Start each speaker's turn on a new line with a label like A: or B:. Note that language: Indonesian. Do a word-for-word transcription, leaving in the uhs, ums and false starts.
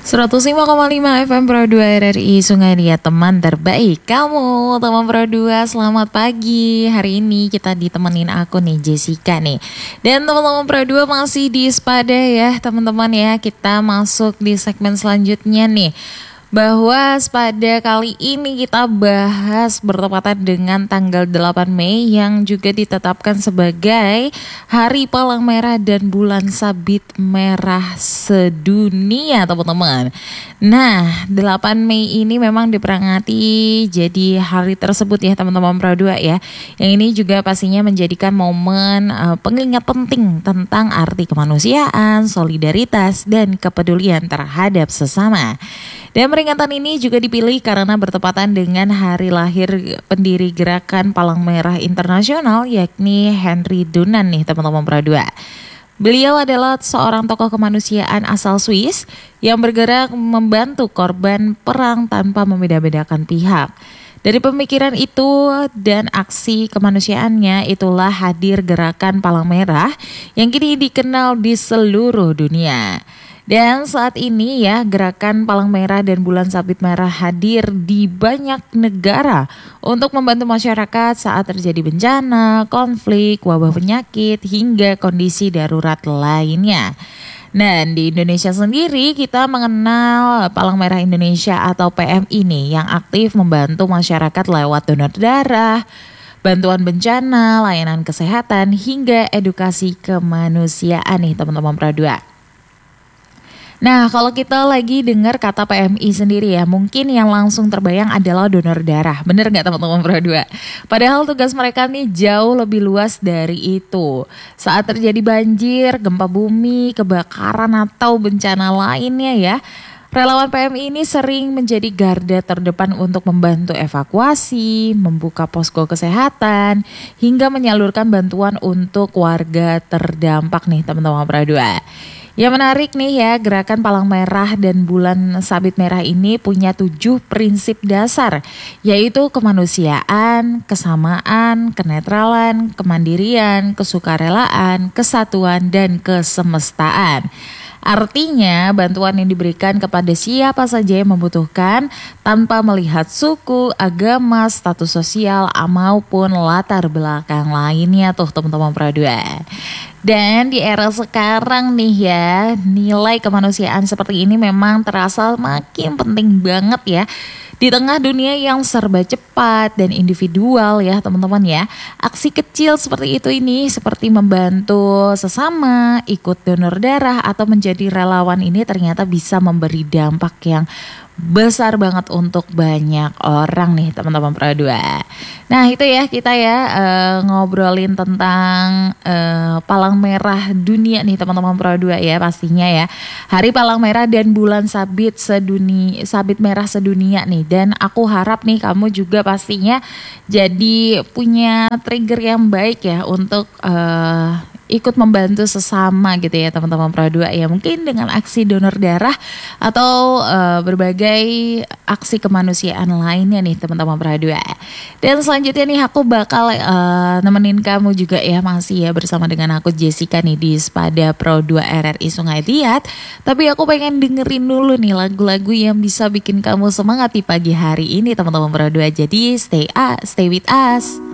A: seratus lima koma lima F M Pro dua R R I Sungai Liat, teman terbaik kamu. Teman Pro dua, selamat pagi. Hari ini kita ditemenin aku nih, Jessica nih. Dan teman-teman Pro dua masih di Spada ya teman-teman ya. Kita masuk di segmen selanjutnya nih, bahwa pada kali ini kita bahas bertepatan dengan tanggal delapan Mei yang juga ditetapkan sebagai Hari Palang Merah dan Bulan Sabit Merah sedunia teman-teman. Nah, delapan Mei ini memang diperingati jadi hari tersebut ya teman-teman Pro dua ya. Yang ini juga pastinya menjadikan momen uh, pengingat penting tentang arti kemanusiaan, solidaritas, dan kepedulian terhadap sesama. Dan peringatan ini juga dipilih karena bertepatan dengan hari lahir pendiri Gerakan Palang Merah Internasional, yakni Henry Dunant nih teman-teman Pro dua. Beliau adalah seorang tokoh kemanusiaan asal Swiss yang bergerak membantu korban perang tanpa membeda-bedakan pihak. Dari pemikiran itu dan aksi kemanusiaannya, itulah hadir Gerakan Palang Merah yang kini dikenal di seluruh dunia. Dan saat ini ya, Gerakan Palang Merah dan Bulan Sabit Merah hadir di banyak negara untuk membantu masyarakat saat terjadi bencana, konflik, wabah penyakit, hingga kondisi darurat lainnya. Dan di Indonesia sendiri kita mengenal Palang Merah Indonesia atau P M I nih, yang aktif membantu masyarakat lewat donor darah, bantuan bencana, layanan kesehatan, hingga edukasi kemanusiaan nih teman-teman Pro dua. Nah, kalau kita lagi dengar kata P M I sendiri ya, mungkin yang langsung terbayang adalah donor darah. Bener nggak teman-teman Pro dua? Padahal tugas mereka nih jauh lebih luas dari itu. Saat terjadi banjir, gempa bumi, kebakaran, atau bencana lainnya ya, relawan P M I ini sering menjadi garda terdepan untuk membantu evakuasi, membuka posko kesehatan, hingga menyalurkan bantuan untuk warga terdampak nih teman-teman Pro dua. Yang menarik nih ya, Gerakan Palang Merah dan Bulan Sabit Merah ini punya tujuh prinsip dasar, yaitu kemanusiaan, kesamaan, kenetralan, kemandirian, kesukarelaan, kesatuan, dan kesemestaan. Artinya bantuan yang diberikan kepada siapa saja yang membutuhkan tanpa melihat suku, agama, status sosial, maupun latar belakang lainnya tuh teman-teman Pro dua. Dan di era sekarang nih ya, nilai kemanusiaan seperti ini memang terasa makin penting banget ya. Di tengah dunia yang serba cepat dan individual ya teman-teman ya, aksi kecil seperti itu ini seperti membantu sesama, ikut donor darah, atau menjadi relawan ini ternyata bisa memberi dampak yang besar banget untuk banyak orang nih teman-teman Pro dua. Nah itu ya kita ya uh, ngobrolin tentang uh, Palang Merah Dunia nih teman-teman Pro dua ya pastinya ya. Hari Palang Merah dan Bulan Sabit sedunia, Sabit Merah sedunia nih. Dan aku harap nih kamu juga pastinya jadi punya trigger yang baik ya untuk uh, ikut membantu sesama gitu ya teman-teman Pro dua ya, mungkin dengan aksi donor darah atau uh, berbagai aksi kemanusiaan lainnya nih teman-teman Pro dua. Dan selanjutnya nih aku bakal uh, nemenin kamu juga ya, masih ya bersama dengan aku Jessica nih di Spada Pro dua R R I Sungai Liat. Tapi aku pengen dengerin dulu nih lagu-lagu yang bisa bikin kamu semangat di pagi hari ini teman-teman Pro dua. Jadi stay uh, stay with us.